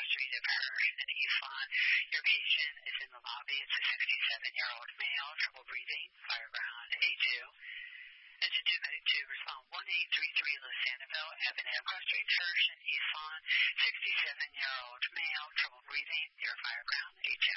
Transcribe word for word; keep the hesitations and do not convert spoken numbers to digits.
across Street of her in East Lawn. Your patient is in the lobby. It's a sixty-seven-year-old male, trouble breathing, fire ground A two. Engine two medic to respond one eight three three Los Sanibel Avenue, cross street Hirsch in East Lawn, sixty-seven-year-old male, trouble breathing, near fire ground A two.